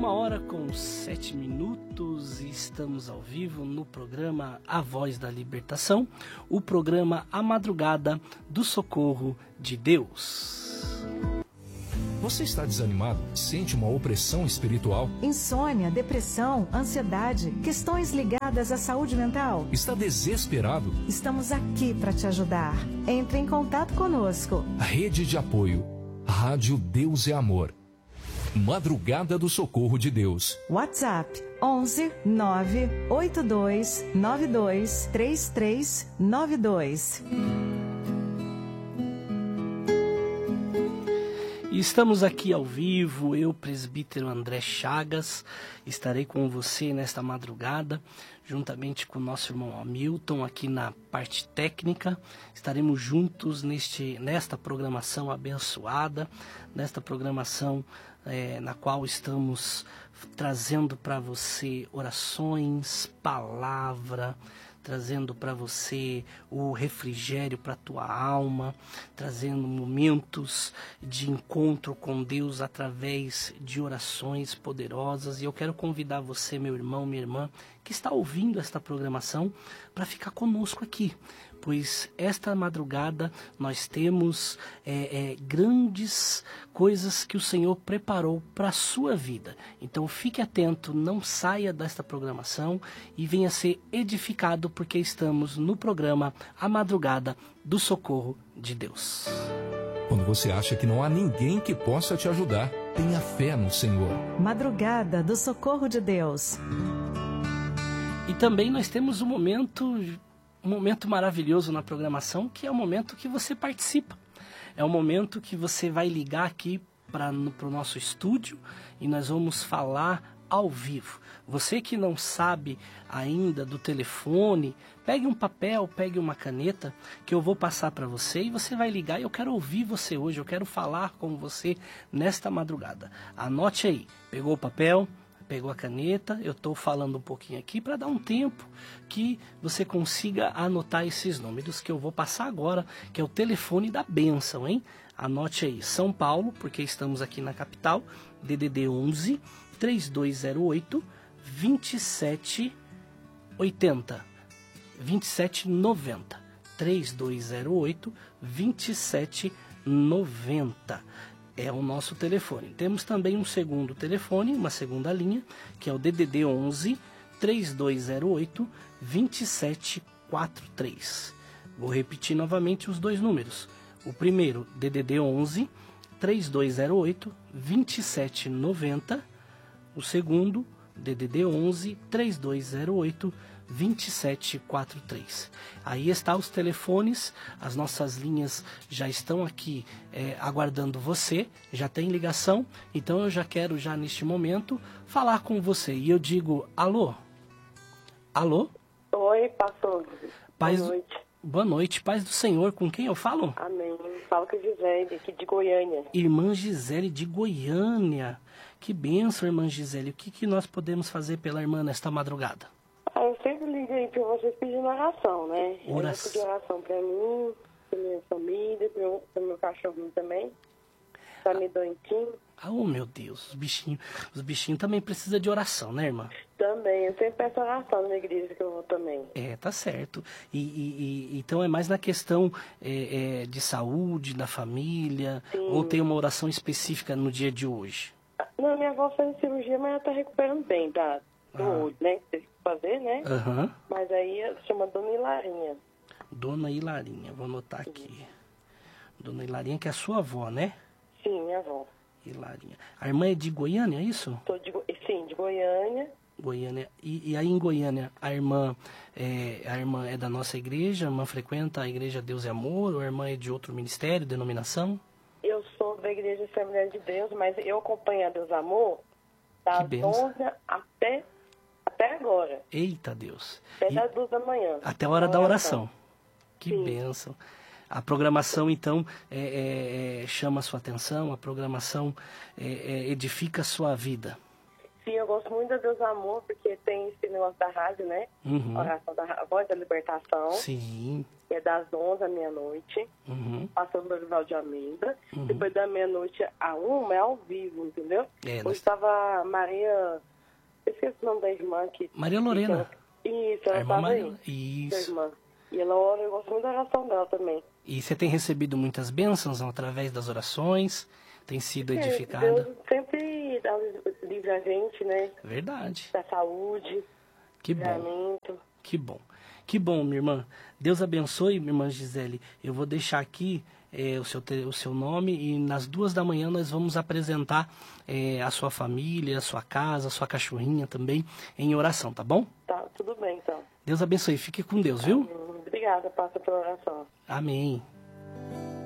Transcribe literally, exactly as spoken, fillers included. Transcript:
Uma hora com sete minutos e estamos ao vivo no programa A Voz da Libertação, o programa A Madrugada do Socorro de Deus. Você está desanimado? Sente uma opressão espiritual? Insônia, depressão, ansiedade, questões ligadas à saúde mental? Está desesperado? Estamos aqui para te ajudar. Entre em contato conosco. Rede de apoio. Rádio Deus é Amor. Madrugada do Socorro de Deus. WhatsApp onze nove oito dois nove dois três três nove dois. E estamos aqui ao vivo, eu, presbítero André Chagas, estarei com você nesta madrugada, juntamente com o nosso irmão Hamilton, aqui na parte técnica. Estaremos juntos neste, nesta programação abençoada, nesta programação é, na qual estamos trazendo para você orações, palavra, trazendo para você o refrigério para a tua alma, trazendo momentos de encontro com Deus através de orações poderosas. E eu quero convidar você, meu irmão, minha irmã, que está ouvindo esta programação, para ficar conosco aqui, pois esta madrugada nós temos é, é, grandes coisas que o Senhor preparou para a sua vida. Então fique atento, não saia desta programação e venha ser edificado, porque estamos no programa A Madrugada do Socorro de Deus. Quando você acha que não há ninguém que possa te ajudar, tenha fé no Senhor. Madrugada do Socorro de Deus. E também nós temos um momento, um momento maravilhoso na programação, que é o momento que você participa. É o momento que você vai ligar aqui para o nosso estúdio e nós vamos falar ao vivo. Você que não sabe ainda do telefone, pegue um papel, pegue uma caneta, que eu vou passar para você e você vai ligar. E eu quero ouvir você hoje, eu quero falar com você nesta madrugada. Anote aí, pegou o papel? Pegou a caneta, eu estou falando um pouquinho aqui para dar um tempo que você consiga anotar esses números que eu vou passar agora, que é o telefone da bênção, hein? Anote aí, São Paulo, porque estamos aqui na capital, D D D onze, três dois zero oito, vinte e sete oitenta, vinte e sete noventa, três dois zero oito, vinte e sete noventa. É o nosso telefone. Temos também um segundo telefone, uma segunda linha, que é o D D D onze, três dois zero oito, vinte e sete quarenta e três. Vou repetir novamente os dois números. O primeiro, D D D onze, três dois zero oito, vinte e sete noventa. O segundo, D D D onze, três dois zero oito, vinte e sete quarenta e três. Aí estão os telefones, as nossas linhas já estão aqui é, aguardando você, já tem ligação, então eu já quero já neste momento falar com você. E eu digo, alô? Alô? Oi, pastor. Paz, boa noite. Boa noite, paz do Senhor, com quem eu falo? Amém. Falo com a Gisele, aqui de Goiânia. Irmã Gisele de Goiânia. Que bênção, irmã Gisele. O que, que nós podemos fazer pela irmã nesta madrugada? Ah, eu sempre ligo aí pra vocês pedindo oração, né? Oração. Eu pedi oração pra mim, pra minha família, pro, pro meu cachorrinho também. Tá me doentinho. Ah, oh, meu Deus, os bichinhos, os bichinhos também precisam de oração, né, irmã? Também, eu sempre peço oração na igreja que eu vou também. É, tá certo. E, e, e então é mais na questão é, é, de saúde, da família, Sim. Ou tem uma oração específica no dia de hoje? Não, minha avó fez cirurgia, mas ela tá recuperando bem, tá? Do Ah. olho, né? Que teve que fazer, né? Aham. Mas aí chama Dona Hilarinha. Dona Hilarinha, vou anotar aqui. Dona Hilarinha, que é a sua avó, né? Sim, minha avó. Hilarinha. A irmã é de Goiânia, é isso? Tô de, Go- sim, de Goiânia. Goiânia. E, e aí em Goiânia, a irmã, é, a irmã é da nossa igreja, a irmã frequenta a igreja Deus é Amor, ou a irmã é de outro ministério, denominação? Eu sou da Igreja Assembleia de Deus, mas eu acompanho a Deus Amor das Que bênção. onze até, até agora. Eita Deus. Até E as duas da manhã. até a hora da oração. Que Sim. bênção. A programação, então, é, é, é, chama a sua atenção, a programação é, é, edifica a sua vida. Sim, eu gosto muito da Deus Amor, porque tem esse negócio da rádio, né? Uhum. Oração da a Voz da Libertação, Sim. que é das onze à meia-noite. Uhum. Pastor Dorival de Almeida. Uhum. Depois da meia-noite a uma é ao vivo, entendeu? É, Hoje nós- estava Maria... Eu esqueci o nome da irmã aqui. Maria Lorena. Isso, A ela irmã estava Maria. aí. Da Isso. irmã. E ela ora, eu gosto muito da oração dela também. E você tem recebido muitas bênçãos através das orações? Tem sido É, edificada? Deus sempre dá livre a gente, né? Verdade. Da saúde, Que bom. livramento. Que bom. Que bom, minha irmã. Deus abençoe, minha irmã Gisele. Eu vou deixar aqui é, o, seu, te- o seu nome e nas duas da manhã nós vamos apresentar é, a sua família, a sua casa, a sua cachorrinha também em oração, tá bom? Tá, tudo bem, então. Deus abençoe. Fique com Deus, viu? Hum, Obrigada, passa pela oração. Amém.